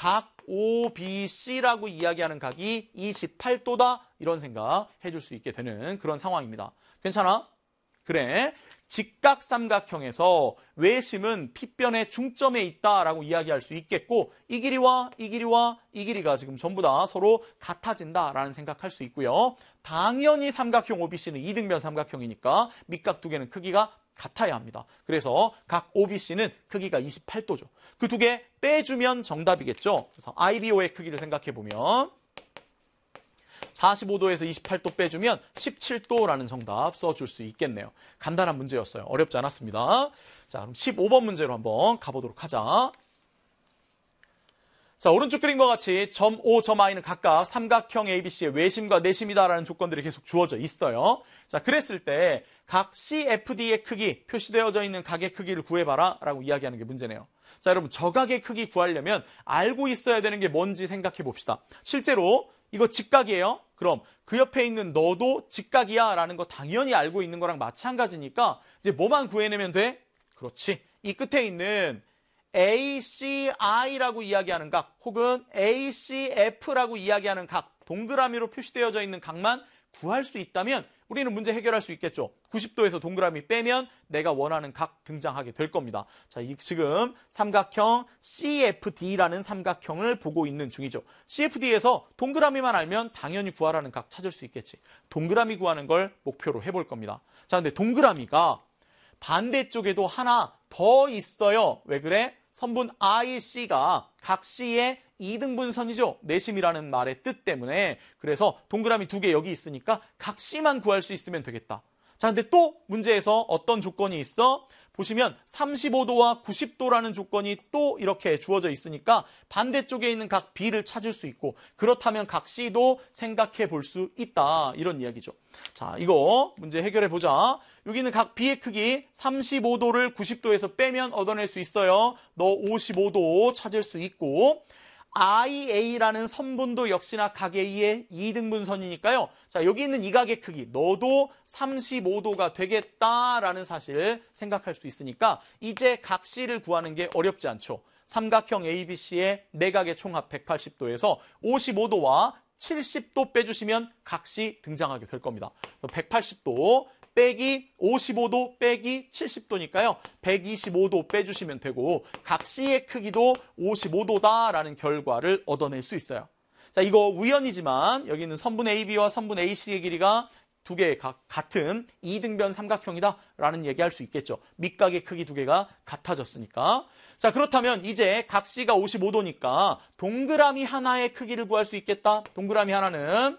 각 OBC라고 이야기하는 각이 28도다. 이런 생각 해줄 수 있게 되는 그런 상황입니다. 괜찮아? 그래. 직각삼각형에서 외심은 핏변의 중점에 있다라고 이야기할 수 있겠고 이 길이와 이 길이와 이 길이가 지금 전부 다 서로 같아진다라는 생각할 수 있고요. 당연히 삼각형 OBC는 이등변 삼각형이니까 밑각 두 개는 크기가 같아야 합니다. 그래서 각 OBC는 크기가 28도죠. 그 두 개 빼주면 정답이겠죠. 그래서 IBO의 크기를 생각해보면 45도에서 28도 빼주면 17도라는 정답 써줄 수 있겠네요. 간단한 문제였어요. 어렵지 않았습니다. 자, 그럼 15번 문제로 한번 가보도록 하자. 자, 오른쪽 그림과 같이 점 O, 점 I는 각각 삼각형 ABC의 외심과 내심이다라는 조건들이 계속 주어져 있어요. 자, 그랬을 때 각 CFD의 크기, 표시되어져 있는 각의 크기를 구해봐라 라고 이야기하는 게 문제네요. 자, 여러분 저각의 크기 구하려면 알고 있어야 되는 게 뭔지 생각해 봅시다. 실제로 이거 직각이에요. 그럼 그 옆에 있는 너도 직각이야 라는 거 당연히 알고 있는 거랑 마찬가지니까 이제 뭐만 구해내면 돼? 그렇지. 이 끝에 있는 ACI라고 이야기하는 각 혹은 ACF라고 이야기하는 각 동그라미로 표시되어져 있는 각만 구할 수 있다면 우리는 문제 해결할 수 있겠죠. 90도에서 동그라미 빼면 내가 원하는 각 등장하게 될 겁니다. 자, 지금 삼각형 CFD라는 삼각형을 보고 있는 중이죠. CFD에서 동그라미만 알면 당연히 구하라는 각 찾을 수 있겠지. 동그라미 구하는 걸 목표로 해볼 겁니다. 자, 근데 동그라미가 반대쪽에도 하나 더 있어요. 왜 그래? 선분 IC가 각 C의 2등분선이죠. 내심이라는 말의 뜻 때문에. 그래서 동그라미 두 개 여기 있으니까 각 C만 구할 수 있으면 되겠다. 자, 근데 또 문제에서 어떤 조건이 있어? 보시면 35도와 90도라는 조건이 또 이렇게 주어져 있으니까 반대쪽에 있는 각 B를 찾을 수 있고 그렇다면 각 C도 생각해 볼 수 있다. 이런 이야기죠. 자, 이거 문제 해결해 보자. 여기는 각 B의 크기 35도를 90도에서 빼면 얻어낼 수 있어요. 너 55도 찾을 수 있고 IA라는 선분도 역시나 각 A의 2등분선이니까요. 자, 여기 있는 이 각의 크기 너도 35도가 되겠다라는 사실을 생각할 수 있으니까 이제 각 C를 구하는 게 어렵지 않죠. 삼각형 ABC의 내각의 총합 180도에서 55도와 70도 빼주시면 각 C 등장하게 될 겁니다. 180도 빼기 55도 빼기 70도니까요. 125도 빼주시면 되고 각 C의 크기도 55도다라는 결과를 얻어낼 수 있어요. 자, 이거 우연이지만 여기 있는 선분 AB와 선분 AC의 길이가 두 개 같은 이등변 삼각형이다라는 얘기할 수 있겠죠. 밑각의 크기 두 개가 같아졌으니까. 자, 그렇다면 이제 각 C가 55도니까 동그라미 하나의 크기를 구할 수 있겠다. 동그라미 하나는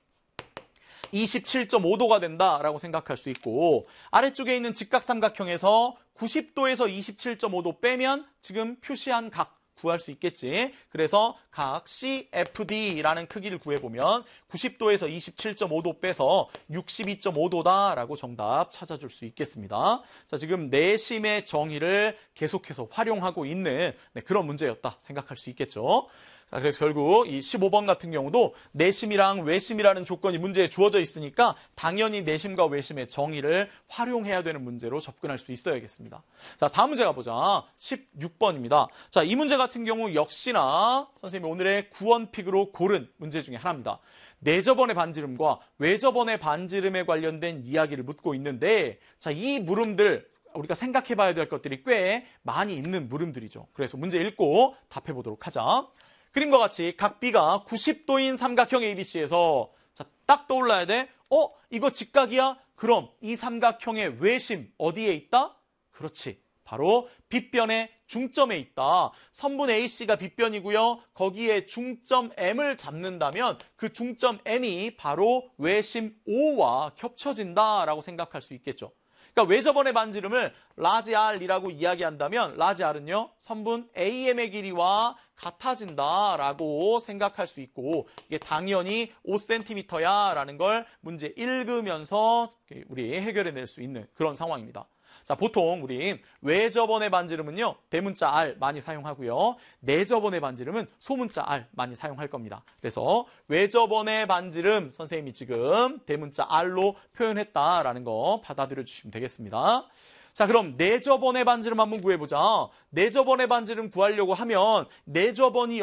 27.5도가 된다라고 생각할 수 있고 아래쪽에 있는 직각삼각형에서 90도에서 27.5도 빼면 지금 표시한 각 구할 수 있겠지. 그래서 각 CFD라는 크기를 구해보면 90도에서 27.5도 빼서 62.5도다라고 정답 찾아줄 수 있겠습니다. 자, 지금 내심의 정의를 계속해서 활용하고 있는 그런 문제였다 생각할 수 있겠죠. 자, 그래서 결국 이 15번 같은 경우도 내심이랑 외심이라는 조건이 문제에 주어져 있으니까 당연히 내심과 외심의 정의를 활용해야 되는 문제로 접근할 수 있어야겠습니다. 자, 다음 문제 가보자. 16번입니다. 자, 이 문제 같은 경우 역시나 선생님이 오늘의 구원픽으로 고른 문제 중에 하나입니다. 내저번의 반지름과 외저번의 반지름에 관련된 이야기를 묻고 있는데 자, 이 물음들 우리가 생각해 봐야 될 것들이 꽤 많이 있는 물음들이죠. 그래서 문제 읽고 답해 보도록 하자. 그림과 같이 각 B가 90도인 삼각형 ABC에서 자, 딱 떠올라야 돼. 이거 직각이야? 그럼 이 삼각형의 외심 어디에 있다? 그렇지. 바로 빗변의 중점에 있다. 선분 AC가 빗변이고요. 거기에 중점 M을 잡는다면 그 중점 M이 바로 외심 O와 겹쳐진다라고 생각할 수 있겠죠. 그러니까 외저번의 반지름을 라지 R이라고 이야기한다면 라지 R은요. 선분 AM의 길이와 같아진다라고 생각할 수 있고 이게 당연히 5cm야 라는 걸 문제 읽으면서 우리 해결해낼 수 있는 그런 상황입니다. 자, 보통 우리 외저번의 반지름은요. 대문자 R 많이 사용하고요. 내저번의 반지름은 소문자 R 많이 사용할 겁니다. 그래서 외저번의 반지름 선생님이 지금 대문자 R로 표현했다라는 거 받아들여 주시면 되겠습니다. 자, 그럼 내저번의 반지름 한번 구해보자. 내저번의 반지름 구하려고 하면 내저번이